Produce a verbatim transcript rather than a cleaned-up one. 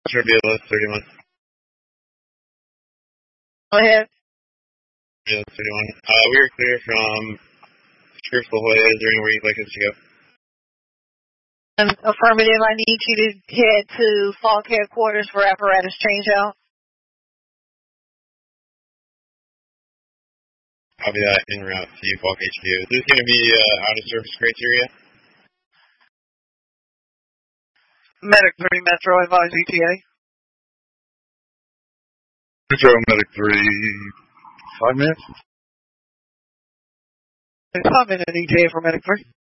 Sure, B L S thirty-one. Go ahead. B L S thirty-one. Uh, we are clear from Scripps La Jolla. Is there anywhere you'd like us to go? Um, affirmative, I need you to head to Falk headquarters for apparatus changeout. Copy that, en route to Falk H Q. Is this going to be uh, out of service criteria? Medic three, Metro, advise E T A. Metro, Medic three, five minutes? Five minute E T A for Medic three.